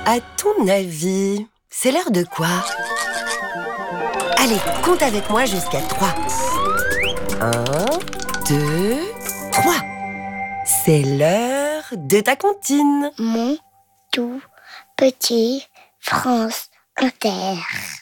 À ton avis, c'est l'heure de quoi? Allez, compte avec moi jusqu'à 3. 1, 2, 3. C'est l'heure de ta comptine. Mon tout petit France Inter.